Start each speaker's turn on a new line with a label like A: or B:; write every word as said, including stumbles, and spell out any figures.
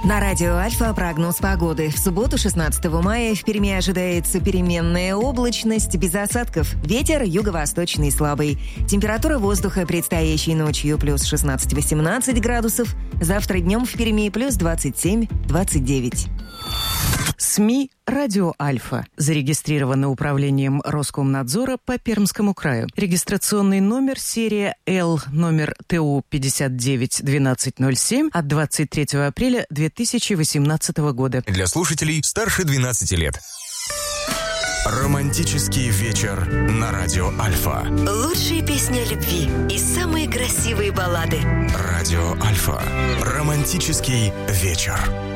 A: На радио Альфа прогноз погоды. В субботу, шестнадцатого мая, в Перми ожидается переменная облачность, без осадков. Ветер юго-восточный слабый. Температура воздуха предстоящей ночью плюс шестнадцать-восемнадцать градусов. Завтра днем в Перми плюс двадцать семь - двадцать девять.
B: СМИ «Радио Альфа» зарегистрированы управлением Роскомнадзора по Пермскому краю. Регистрационный номер серия Л, номер ТУ пятьдесят девять двенадцать ноль семь от двадцать третьего апреля две тысячи восемнадцатого года.
C: Для слушателей старше двенадцати лет. Романтический вечер на радио Альфа.
D: Лучшие песни о любви и самые красивые баллады.
C: Радио Альфа. Романтический вечер.